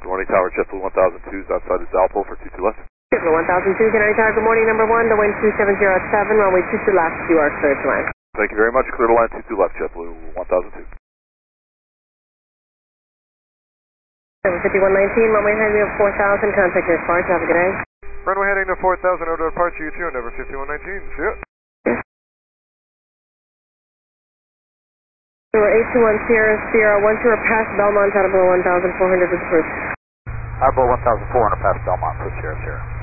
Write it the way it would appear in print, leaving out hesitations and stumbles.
Good morning, Tower JetBlue 1002 is outside the Dalpo for 22 left. JetBlue 1002, Canary Tower, good morning, number 1, the wind 2707, runway 22 left, you are clear to land. Thank you very much, clear to land 22 left, JetBlue 1002. 5119, runway heading to 4000, contact your departure, have a good day. Runway heading to 4000, over departure, you 2 on number 5119, see ya. Number 821 Sierra, Sierra 12 past Belmont, out of 1400 is approved. Outboard 1400 past Belmont, for Sierra Sierra.